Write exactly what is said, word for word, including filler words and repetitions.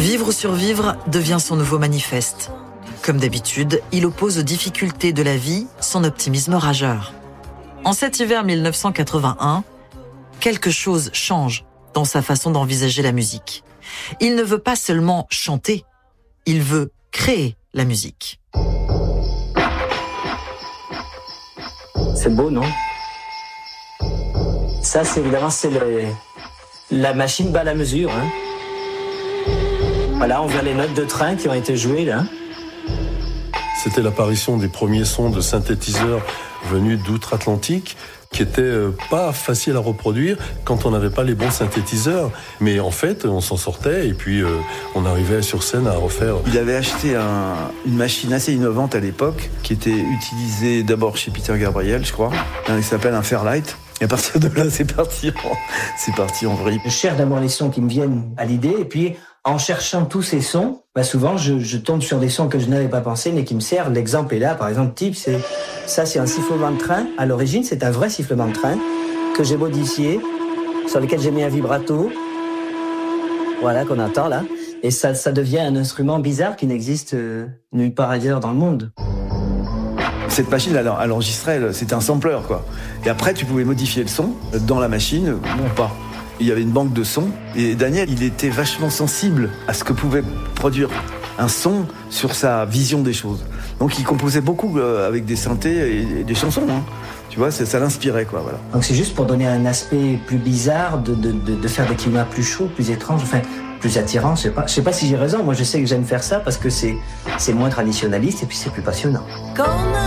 Vivre ou survivre devient son nouveau manifeste. Comme d'habitude, il oppose aux difficultés de la vie son optimisme rageur. En cet hiver mille neuf cent quatre-vingt-un, quelque chose change dans sa façon d'envisager la musique. Il ne veut pas seulement chanter, il veut créer la musique. C'est beau, non? Ça, c'est évidemment, c'est le, la machine bat la mesure. Hein. Voilà, on voit les notes de train qui ont été jouées, là. C'était l'apparition des premiers sons de synthétiseurs venus d'outre-Atlantique, qui étaient euh, pas faciles à reproduire quand on n'avait pas les bons synthétiseurs. Mais en fait, on s'en sortait et puis euh, on arrivait sur scène à refaire. Il avait acheté un, une machine assez innovante à l'époque, qui était utilisée d'abord chez Peter Gabriel, je crois. Il s'appelle un Fairlight. Et à partir de là, c'est parti en, c'est parti en vrille. Je cherche d'abord les sons qui me viennent à l'idée, et puis en cherchant tous ces sons, bah souvent je, je tombe sur des sons que je n'avais pas pensé, mais qui me servent. L'exemple est là, par exemple, type, c'est ça, c'est un sifflement de train. À l'origine, c'est un vrai sifflement de train que j'ai modifié, sur lequel j'ai mis un vibrato, voilà, qu'on entend là, et ça, ça devient un instrument bizarre qui n'existe euh, nulle part ailleurs dans le monde. Cette machine, elle, elle enregistrait, c'était un sampler, quoi. Et après, tu pouvais modifier le son dans la machine, ou pas. Il y avait une banque de sons, et Daniel, il était vachement sensible à ce que pouvait produire un son sur sa vision des choses. Donc il composait beaucoup avec des synthés et des chansons, hein. Tu vois, ça, ça l'inspirait, quoi, voilà. Donc c'est juste pour donner un aspect plus bizarre, de, de, de, de faire des climats plus chauds, plus étranges, enfin, plus attirants, je sais pas. Je sais pas si j'ai raison, moi je sais que j'aime faire ça parce que c'est, c'est moins traditionnaliste et puis c'est plus passionnant.